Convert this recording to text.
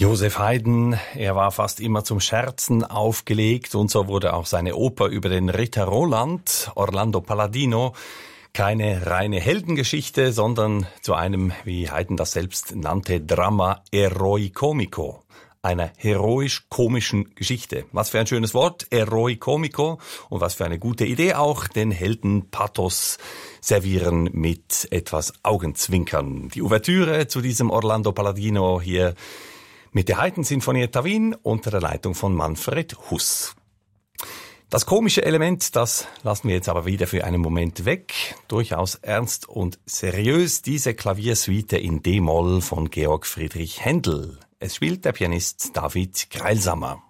Joseph Haydn, er war fast immer zum Scherzen aufgelegt und so wurde auch seine Oper über den Ritter Roland, Orlando Palladino, keine reine Heldengeschichte, sondern zu einem, wie Haydn das selbst nannte, Drama eroicomico, einer heroisch-komischen Geschichte. Was für ein schönes Wort, eroicomico, und was für eine gute Idee auch, den Helden Pathos servieren mit etwas Augenzwinkern. Die Ouvertüre zu diesem Orlando Palladino hier mit der Haydn-Sinfonietta Wien unter der Leitung von Manfred Huss. Das komische Element, das lassen wir jetzt aber wieder für einen Moment weg. Durchaus ernst und seriös diese Klaviersuite in D-Moll von Georg Friedrich Händel. Es spielt der Pianist David Greilsamer.